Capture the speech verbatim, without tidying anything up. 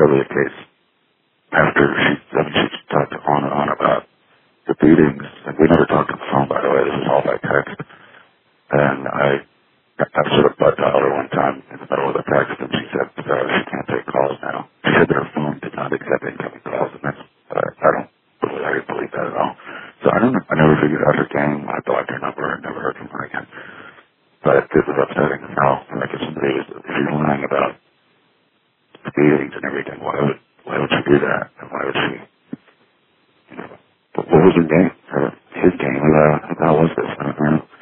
whatever the case, after she, I mean, she talked on and on about the beatings, and we never talked on the phone, by the way. This was all by text. And I, I sort of butt dialed her one time in the middle of the text, and she said uh, she can't take calls now. She said that her phone did not accept incoming calls, and that's, uh, I don't believe, I didn't believe that at all. So I don't know. I never figured out her game. I blocked her number and never heard from her again. But this is upsetting as hell. Like if somebody was, if you're lying about the beatings and everything, why would, why would she do that? And why would she, you know, what was her game? Her, his game? Who the hell was this? I don't know.